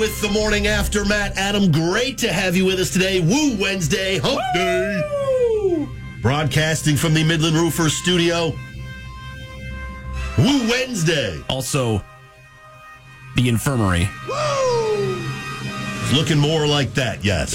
With the morning after, Matt, Adam, great to have you with us today. Woo Wednesday, hump day. Woo! Broadcasting from the Midland Roofers studio. Woo Wednesday. Also, the infirmary. Woo! It's looking more like that, yes.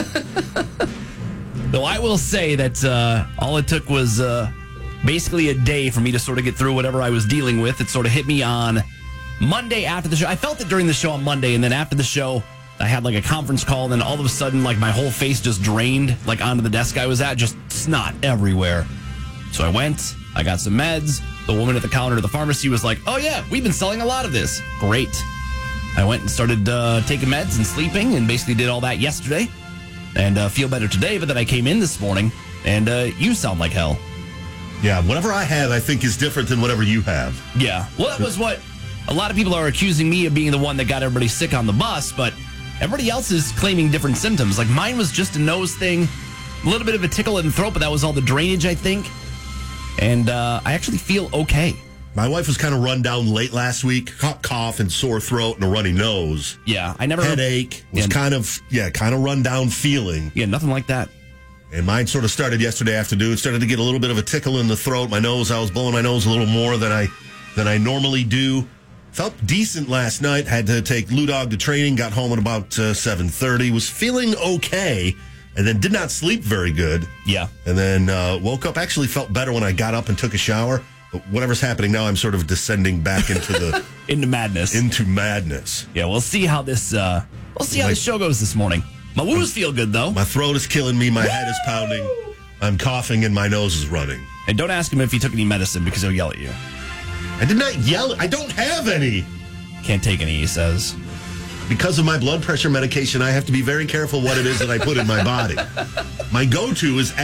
Though I will say that all it took was basically a day for me to sort of get through whatever I was dealing with. It sort of hit me on Monday after the show. I felt it during the show on Monday, and then after the show, I had like a conference call, and then all of a sudden, like my whole face just drained, like onto the desk I was at, just snot everywhere. So I went, I got some meds. The woman at the counter at the pharmacy was like, "Oh yeah, we've been selling a lot of this." Great. I went and started taking meds and sleeping, and basically did all that yesterday, and feel better today. But then I came in this morning, and you sound like hell. Yeah, whatever I have, I think is different than whatever you have. Yeah, well, that was what a lot of people are accusing me of being the one that got everybody sick on the bus, but everybody else is claiming different symptoms. Like mine was just a nose thing, a little bit of a tickle in the throat, but that was all the drainage, I think. And I actually feel okay. My wife was kind of run down late last week. Cough and sore throat and a runny nose. Yeah, I never... Headache. Was kind of run down feeling. Yeah, nothing like that. And mine sort of started yesterday afternoon. Started to get a little bit of a tickle in the throat. My nose, I was blowing my nose a little more than I normally do. Felt decent last night. Had to take Lou Dog to training. Got home at about 7:30. Was feeling okay. And then did not sleep very good. Yeah. And then woke up. Actually felt better when I got up and took a shower. But whatever's happening now, I'm sort of descending back into the... into madness. Into madness. Yeah, we'll see how this this show goes this morning. My woos feel good, though. My throat is killing me. My head is pounding. I'm coughing and my nose is running. And don't ask him if he took any medicine because he'll yell at you. I did not yell. I don't have any. Can't take any, he says. Because of my blood pressure medication, I have to be very careful what it is that I put in my body. My go-to is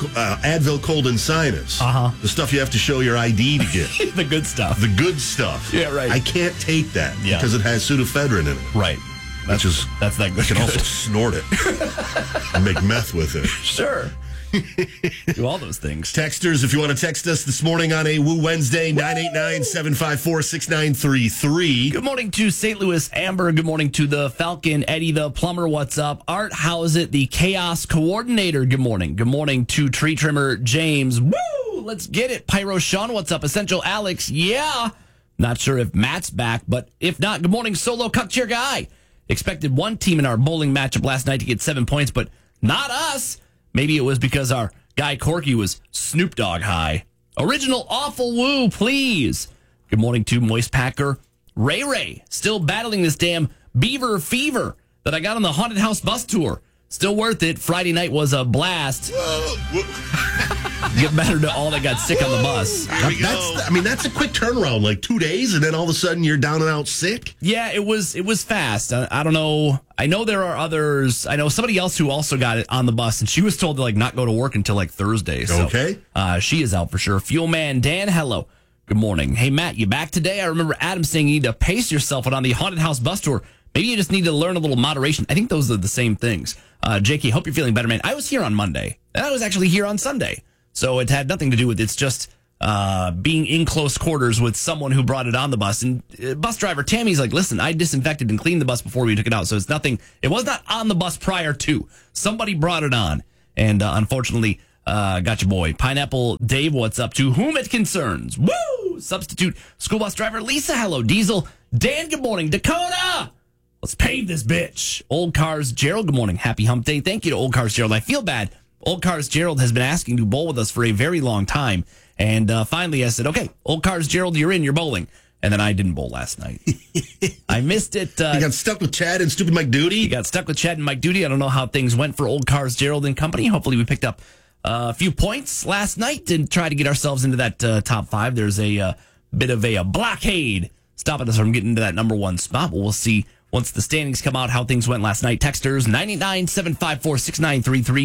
Advil Cold and Sinus. Uh-huh. The stuff you have to show your ID to get. The good stuff. The good stuff. Yeah, right. I can't take that because it has pseudoephedrine in it. Right. That's that good. I can also snort it and make meth with it. Sure. Do all those things. Texters, if you want to text us this morning on a Woo Wednesday, 989-754-6933. Good morning to St. Louis, Amber. Good morning to the Falcon, Eddie the Plumber. What's up? Art, how is it? The Chaos Coordinator. Good morning. Good morning to Tree Trimmer, James. Woo! Let's get it. Pyro Sean, what's up? Essential Alex, yeah. Not sure if Matt's back, but if not, good morning, Solo Cuck Cheer Guy. Expected one team in our bowling matchup last night to get 7 points, but not us. Maybe it was because our guy Corky was Snoop Dogg high. Original awful woo, please. Good morning to Moist Packer. Ray, still battling this damn beaver fever that I got on the haunted house bus tour. Still worth it. Friday night was a blast. Get better to all that got sick on the bus. That's a quick turnaround, like 2 days, and then all of a sudden you're down and out sick? Yeah, it was fast. I don't know. I know there are others. I know somebody else who also got it on the bus, and she was told to not go to work until Thursday. So, okay. She is out for sure. Fuel Man Dan, hello. Good morning. Hey, Matt, you back today? I remember Adam saying you need to pace yourself on the haunted house bus tour. Maybe you just need to learn a little moderation. I think those are the same things. JK, hope you're feeling better, man. I was here on Monday, and I was actually here on Sunday. So it had nothing to do with it's just being in close quarters with someone who brought it on the bus. And bus driver Tammy's like, listen, I disinfected and cleaned the bus before we took it out. So it's nothing. It was not on the bus prior to. Somebody brought it on. And unfortunately, got your boy. Pineapple Dave, what's up? To whom it concerns. Woo! Substitute school bus driver Lisa, hello. Diesel. Dan, good morning. Dakota! Let's pave this bitch. Old Cars Gerald, good morning. Happy hump day. Thank you to Old Cars Gerald. I feel bad. Old Cars Gerald has been asking to bowl with us for a very long time. And finally I said, okay, Old Cars Gerald, you're bowling. And then I didn't bowl last night. I missed it. You got stuck with Chad and stupid Mike Duty? You got stuck with Chad and Mike Duty. I don't know how things went for Old Cars Gerald and company. Hopefully we picked up a few points last night and try to get ourselves into that top five. There's a bit of a blockade stopping us from getting into that number one spot. But we'll see once the standings come out how things went last night. Texters 989-754-6933.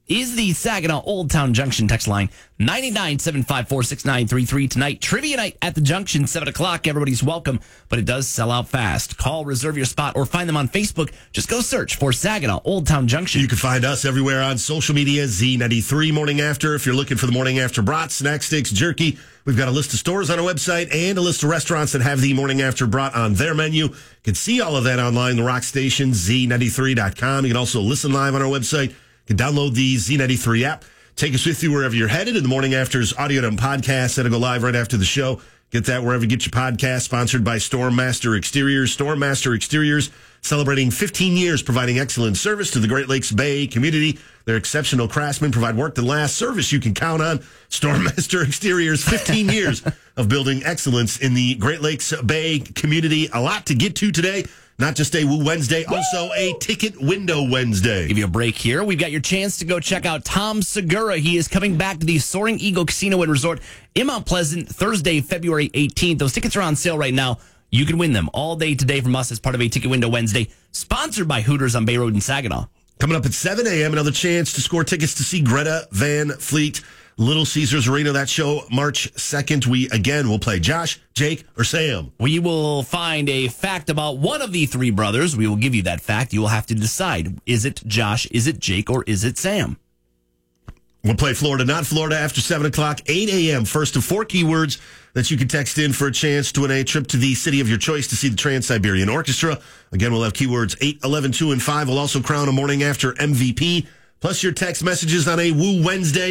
is the Saginaw Old Town Junction text line, 989-754-6933. Tonight, trivia night at the Junction, 7 o'clock. Everybody's welcome, but it does sell out fast. Call, reserve your spot, or find them on Facebook. Just go search for Saginaw Old Town Junction. You can find us everywhere on social media, Z93 Morning After. If you're looking for the Morning After brat, snack sticks, jerky, we've got a list of stores on our website and a list of restaurants that have the Morning After brat on their menu. You can see all of that online, the Rock Station, Z93.com. You can also listen live on our website. You can download the Z93 app. Take us with you wherever you're headed. In the Morning After's audio and podcast that'll go live right after the show. Get that wherever you get your podcast. Sponsored by Stormmaster Exteriors. Stormmaster Exteriors, celebrating 15 years providing excellent service to the Great Lakes Bay community. Their exceptional craftsmen provide work that lasts, service you can count on. Stormmaster Exteriors, 15 years of building excellence in the Great Lakes Bay community. A lot to get to today. Not just a Woo Wednesday, also a Ticket Window Wednesday. Give you a break here. We've got your chance to go check out Tom Segura. He is coming back to the Soaring Eagle Casino and Resort in Mount Pleasant Thursday, February 18th. Those tickets are on sale right now. You can win them all day today from us as part of a Ticket Window Wednesday, sponsored by Hooters on Bay Road in Saginaw. Coming up at 7 a.m., another chance to score tickets to see Greta Van Fleet. Little Caesars Arena, that show March 2nd. We, again, will play Josh, Jake, or Sam. We will find a fact about one of the three brothers. We will give you that fact. You will have to decide. Is it Josh, is it Jake, or is it Sam? We'll play Florida, not Florida, after 7 o'clock, 8 a.m. First of 4 keywords that you can text in for a chance to win a trip to the city of your choice to see the Trans-Siberian Orchestra. Again, we'll have keywords 8, 11, 2, and 5. We'll also crown a Morning After MVP. Plus your text messages on a Woo Wednesday,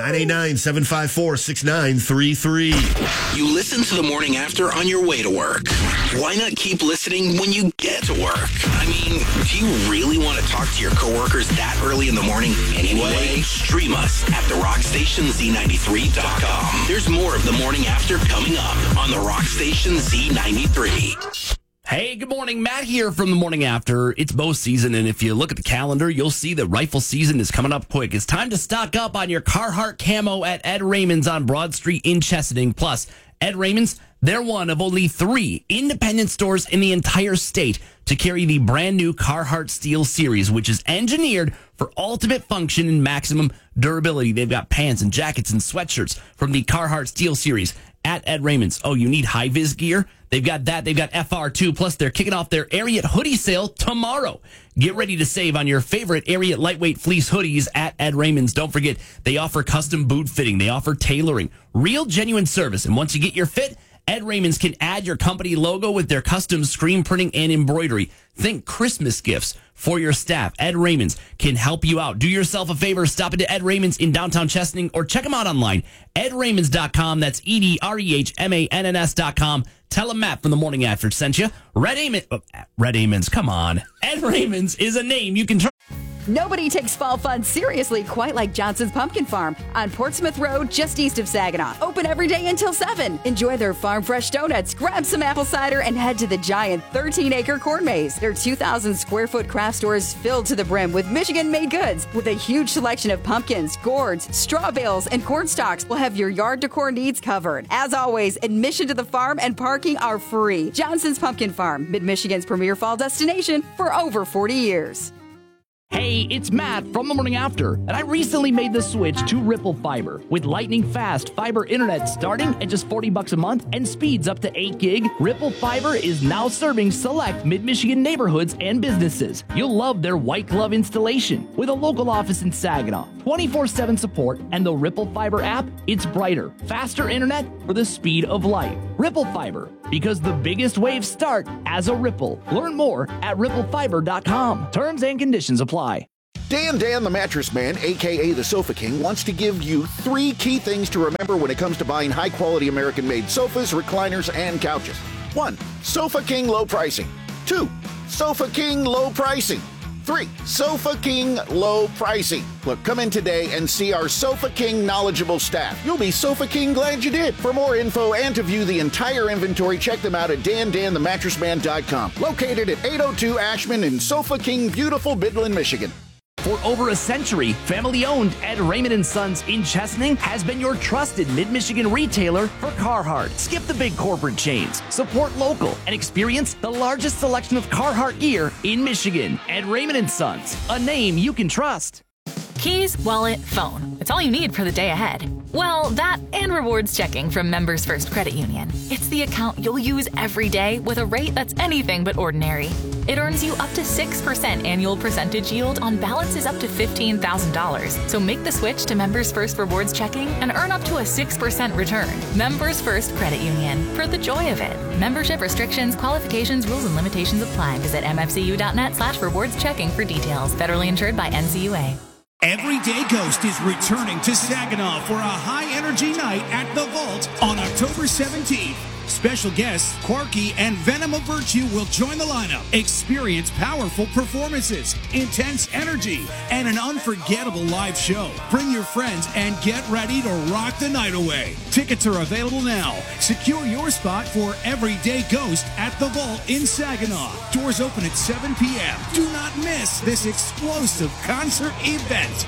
989-754-6933. You listen to the Morning After on your way to work. Why not keep listening when you get to work? I mean, do you really want to talk to your coworkers that early in the morning anyway? Stream us at therockstationz93.com. There's more of the Morning After coming up on the Rock Station Z93. Hey, good morning. Matt here from the Morning After. It's bow season, and if you look at the calendar, you'll see that rifle season is coming up quick. It's time to stock up on your Carhartt camo at Ed Raymond's on Broad Street in Chesaning. Plus, Ed Raymond's, they're one of only 3 independent stores in the entire state to carry the brand new Carhartt Steel Series, which is engineered for ultimate function and maximum durability. They've got pants and jackets and sweatshirts from the Carhartt Steel Series at Ed Raymond's. Oh, you need high-vis gear? They've got that. They've got FR2. Plus, they're kicking off their Ariat hoodie sale tomorrow. Get ready to save on your favorite Ariat lightweight fleece hoodies at Ed Raymond's. Don't forget, they offer custom boot fitting. They offer tailoring, real genuine service. And once you get your fit, Ed Raymond's can add your company logo with their custom screen printing and embroidery. Think Christmas gifts for your staff. Ed Raymond's can help you out. Do yourself a favor. Stop into Ed Raymond's in downtown Chesaning or check them out online. EdRaymonds.com. That's EdReHMANNS.com. Tell them Matt from the Morning After sent you. Red Amons, come on. Ed Raymond's is a name you can trust. Nobody takes fall fun seriously quite like Johnson's Pumpkin Farm on Portsmouth Road, just east of Saginaw. Open every day until 7. Enjoy their farm fresh donuts, grab some apple cider, and head to the giant 13-acre corn maze. Their 2,000-square-foot craft store is filled to the brim with Michigan-made goods. With a huge selection of pumpkins, gourds, straw bales, and corn stalks, will have your yard decor needs covered. As always, admission to the farm and parking are free. Johnson's Pumpkin Farm, Mid-Michigan's premier fall destination for over 40 years. Hey, it's Matt from the Morning After, and I recently made the switch to Ripple Fiber. With lightning fast fiber internet starting at just $40 a month and speeds up to 8 gig, Ripple Fiber is now serving select mid-Michigan neighborhoods and businesses. You'll love their white glove installation with a local office in Saginaw, 24/7 support, and the Ripple Fiber app. It's brighter, faster internet for the speed of light. Ripple Fiber, because the biggest waves start as a ripple. Learn more at ripplefiber.com. Terms and conditions apply. Dan the Mattress Man, a.k.a. the Sofa King, wants to give you 3 key things to remember when it comes to buying high-quality American-made sofas, recliners, and couches. 1. Sofa King low pricing. 2. Sofa King low pricing. 3. Sofa King low pricing. Look, come in today and see our Sofa King knowledgeable staff. You'll be Sofa King glad you did. For more info and to view the entire inventory, check them out at danthemattressman.com. Located at 802 Ashman in Sofa King, beautiful Midland, Michigan. For over a century, family-owned Ed Raymond & Sons in Chesaning has been your trusted mid-Michigan retailer for Carhartt. Skip the big corporate chains, support local, and experience the largest selection of Carhartt gear in Michigan. Ed Raymond & Sons, a name you can trust. Keys, wallet, phone. It's all you need for the day ahead. Well, that and rewards checking from Members First Credit Union. It's the account you'll use every day with a rate that's anything but ordinary. It earns you up to 6% annual percentage yield on balances up to $15,000. So make the switch to Members First Rewards Checking and earn up to a 6% return. Members First Credit Union. For the joy of it. Membership restrictions, qualifications, rules, and limitations apply. Visit mfcu.net/rewards checking for details. Federally insured by NCUA. Everyday Ghost is returning to Saginaw for a high-energy night at The Vault on October 17th. Special guests Quarky and Venom of Virtue will join the lineup. Experience powerful performances, intense energy, and an unforgettable live show. Bring your friends and get ready to rock the night away. Tickets are available now. Secure your spot for Everyday Ghost at The Vault in Saginaw. Doors open at 7 p.m. Do not miss this explosive concert event.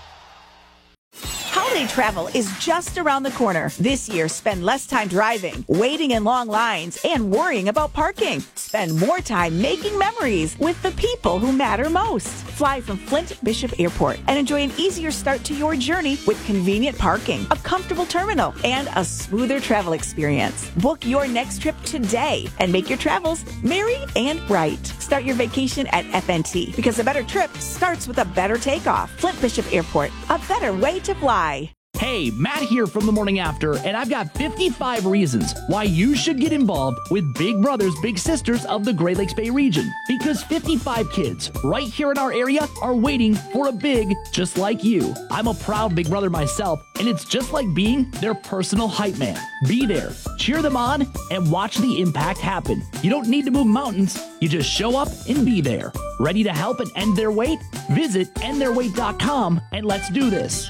Holiday travel is just around the corner. This year, spend less time driving, waiting in long lines, and worrying about parking. Spend more time making memories with the people who matter most. Fly from Flint Bishop Airport and enjoy an easier start to your journey with convenient parking, a comfortable terminal, and a smoother travel experience. Book your next trip today and make your travels merry and bright. Start your vacation at FNT because a better trip starts with a better takeoff. Flint Bishop Airport, a better way to fly. Hey, Matt here from The Morning After, and I've got 55 reasons why you should get involved with Big Brothers Big Sisters of the Great Lakes Bay region. Because 55 kids right here in our area are waiting for a big just like you. I'm a proud Big Brother myself, and it's just like being their personal hype man. Be there, cheer them on, and watch the impact happen. You don't need to move mountains. You just show up and be there. Ready to help and end their wait? Visit endtheirwait.com and let's do this.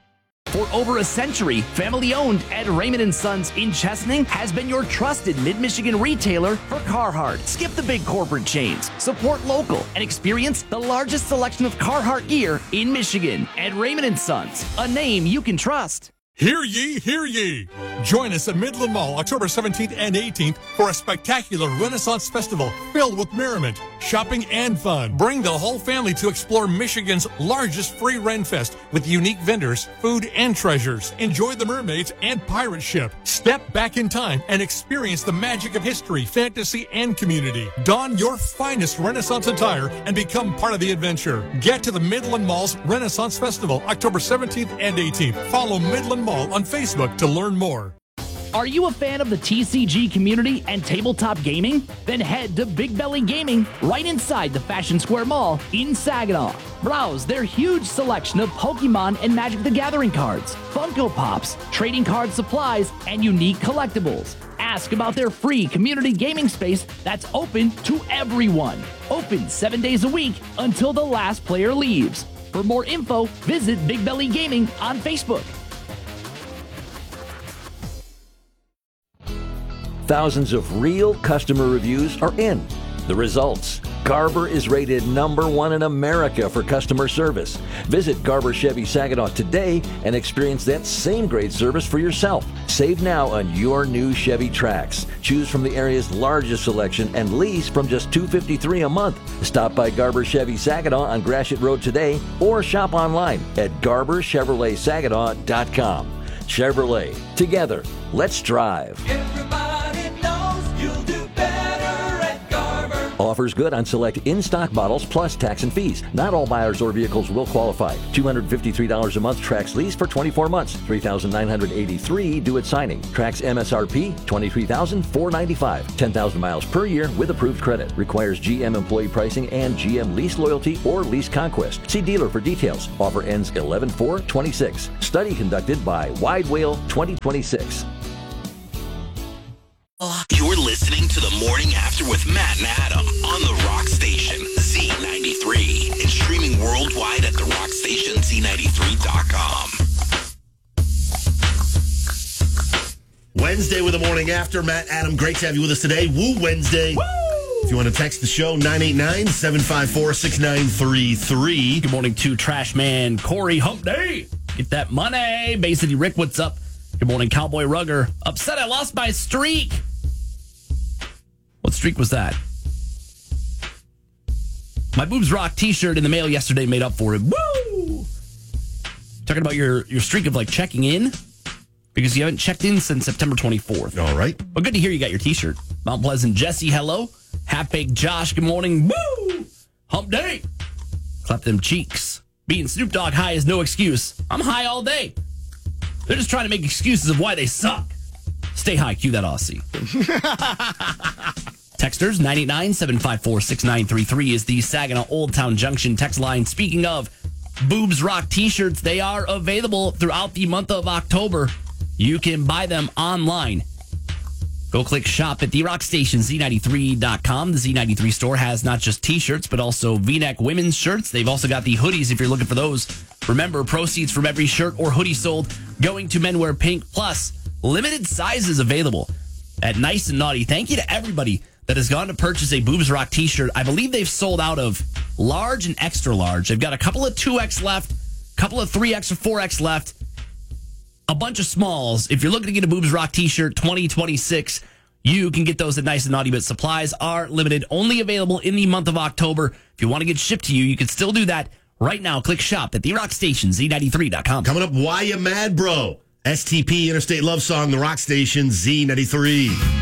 For over a century, family-owned Ed Raymond & Sons in Chesaning has been your trusted Mid-Michigan retailer for Carhartt. Skip the big corporate chains, support local, and experience the largest selection of Carhartt gear in Michigan. Ed Raymond & Sons, a name you can trust. Hear ye, hear ye. Join us at Midland Mall October 17th and 18th for a spectacular Renaissance Festival filled with merriment, shopping, and fun. Bring the whole family to explore Michigan's largest free Ren Fest with unique vendors, food, and treasures. Enjoy the mermaids and pirate ship. Step back in time and experience the magic of history, fantasy, and community. Don your finest Renaissance attire and become part of the adventure. Get to the Midland Mall's Renaissance Festival October 17th and 18th. Follow Midland Mall on Facebook to learn more. Are you a fan of the TCG community and tabletop gaming? Then head to Big Belly Gaming right inside the Fashion Square Mall in Saginaw. Browse their huge selection of Pokemon and Magic the Gathering cards, Funko Pops, trading card supplies, and unique collectibles. Ask about their free community gaming space that's open to everyone. Open 7 days a week until the last player leaves. For more info, visit Big Belly Gaming on Facebook. Thousands of real customer reviews are in. The results: Garber is rated #1 in America for customer service. Visit Garber Chevy Saginaw today and experience that same great service for yourself. Save now on your new Chevy Trax. Choose from the area's largest selection and lease from just $253 a month. Stop by Garber Chevy Saginaw on Gratiot Road today or shop online at GarberChevroletSaginaw.com. Chevrolet. Together, let's drive. Offers good on select in-stock models plus tax and fees. Not all buyers or vehicles will qualify. $253 a month Trax lease for 24 months. $3,983 due at signing. Trax MSRP $23,495. 10,000 miles per year with approved credit. Requires GM employee pricing and GM lease loyalty or lease conquest. See dealer for details. Offer ends 11/4/26. Study conducted by Wide Whale 2026. You're listening to The Morning After with Matt and Adam on the Rock Station Z93 and streaming worldwide at therockstationz93.com. Wednesday with The Morning After. Matt, Adam, great to have you with us today. Woo Wednesday. Woo! If you want to text the show, 989-754-6933. Good morning to Trash Man Corey. Hump Day. Get that money. Bay City Rick, what's up? Good morning, Cowboy Rugger. Upset I lost my streak. What streak was that? My Boobs Rock t-shirt in the mail yesterday made up for it. Woo! Talking about your streak of like checking in because you haven't checked in since September 24th. All right. Well, good to hear you got your T-shirt. Mount Pleasant Jesse, hello. Half-Baked Josh, good morning. Woo! Hump day. Clap them cheeks. Being Snoop Dogg high is no excuse. I'm high all day. They're just trying to make excuses of why they suck. Stay high. Cue that Aussie. Texters, 989-754-6933 is the Saginaw Old Town Junction text line. Speaking of Boobs Rock T-shirts, they are available throughout the month of October. You can buy them online. Go click shop at therockstation, Z93.com. The Z93 store has not just T-shirts, but also V-neck women's shirts. They've also got the hoodies if you're looking for those. Remember, proceeds from every shirt or hoodie sold going to Men Wear Pink. Plus, limited sizes available at Nice and Naughty. Thank you to everybody that has gone to purchase a Boobs Rock T-shirt. I believe they've sold out of large and extra large. They've got a couple of 2X left, a couple of 3X or 4X left, a bunch of smalls. If you're looking to get a Boobs Rock T-shirt 2026, you can get those at Nice and Naughty, but supplies are limited, only available in the month of October. If you want to get shipped to you, you can still do that right now. Click shop at therockstation, Z93.com. Coming up, Why You Mad, Bro? STP Interstate Love Song, The Rock Station, Z93.